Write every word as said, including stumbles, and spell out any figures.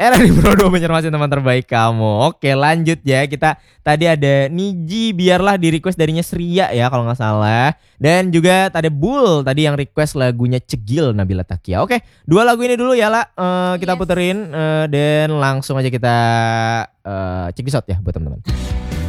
Era di Brodo Banjarmasin teman terbaik kamu. Oke lanjut ya. Kita tadi ada Niji biarlah di request darinya Sria ya kalau nggak salah. Dan juga tadi Bull tadi yang request lagunya Cegil Nabila Takia. Oke dua lagu ini dulu ya lah uh, kita Yes. puterin uh, dan langsung aja kita uh, check this out ya buat teman-teman.